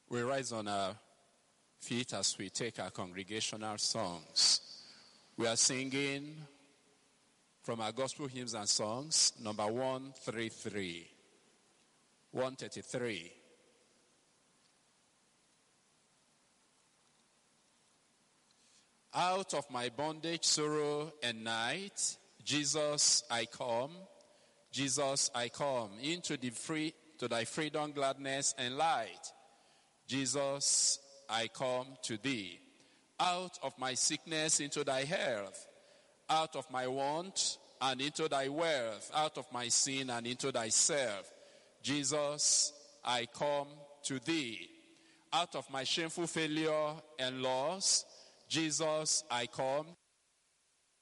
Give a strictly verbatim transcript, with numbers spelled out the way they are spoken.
We rise on our feet as we take our congregational songs. We are singing from our gospel hymns and songs, number one thirty-three. one thirty-three. Out of my bondage, sorrow, and night, Jesus, I come. Jesus, I come into the free to thy freedom, gladness, and light. Jesus, I come to thee. Out of my sickness into thy health. Out of my want and into thy wealth. Out of my sin and into thyself. Jesus, I come to thee. Out of my shameful failure and loss. Jesus, I come